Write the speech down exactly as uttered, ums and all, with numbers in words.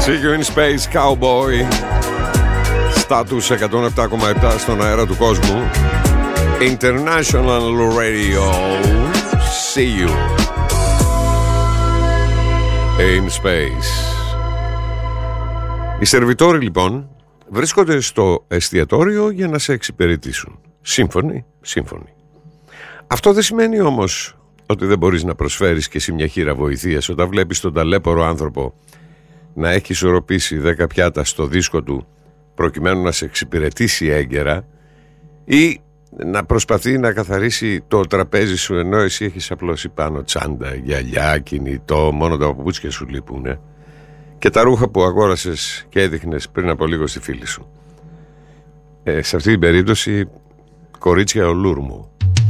See you in space, cowboy. Status εκατόν επτά κόμμα επτά στον αέρα του κόσμου. International Radio. See you in space. Οι σερβιτόροι λοιπόν βρίσκονται στο εστιατόριο για να σε εξυπηρετήσουν. Σύμφωνοι, σύμφωνοι. Αυτό δεν σημαίνει όμως ότι δεν μπορείς να προσφέρεις και εσύ μια χείρα βοηθείας όταν βλέπεις τον ταλέπορο άνθρωπο να έχει ισορροπήσει δέκα πιάτα στο δίσκο του προκειμένου να σε εξυπηρετήσει έγκαιρα ή να προσπαθεί να καθαρίσει το τραπέζι σου ενώ εσύ έχεις απλώσει πάνω τσάντα, γυαλιά, κινητό, μόνο τα παπούτσια σου λείπουνε και τα ρούχα που αγόρασες και έδειχνες πριν από λίγο στη φίλη σου. Ε, σε αυτή την περίπτωση κορίτσια ολούρμου.